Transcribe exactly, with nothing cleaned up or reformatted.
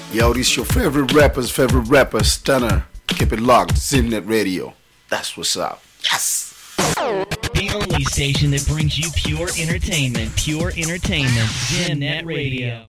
Yo, this your favorite rapper's favorite rapper, Stunner. Keep it locked, Zimnet Radio. That's what's up. Yes! The only station that brings you pure entertainment. Pure entertainment. Zimnet Radio.